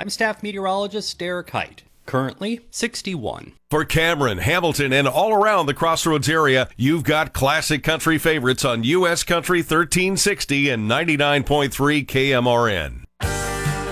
I'm staff meteorologist Derek Height. Currently 61. For Cameron, Hamilton, and all around the Crossroads area, you've got classic country favorites on U.S. Country 1360 and 99.3 KMRN.